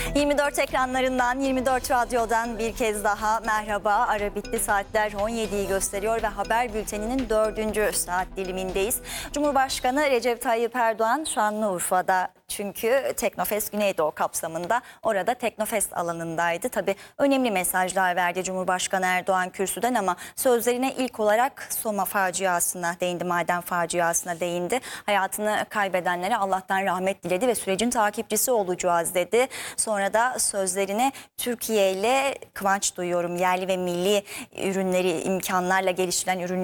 24 ekranlarından, 24 radyodan bir kez daha merhaba. Ara bitti, saatler 17'yi gösteriyor ve haber bülteninin 4. saat dilimindeyiz. Cumhurbaşkanı Recep Tayyip Erdoğan Şanlıurfa'da, çünkü Teknofest Güneydoğu kapsamında orada Teknofest alanındaydı. Tabii önemli mesajlar verdi Cumhurbaşkanı Erdoğan kürsüden ama sözlerine ilk olarak Soma faciasına değindi, maden faciasına değindi. Hayatını kaybedenlere Allah'tan rahmet diledi ve sürecin takipçisi olacağız dedi. Sonra da sözlerine Türkiye ile kıvanç duyuyorum, yerli ve milli ürünleri, imkanlarla geliştirilen ürünleri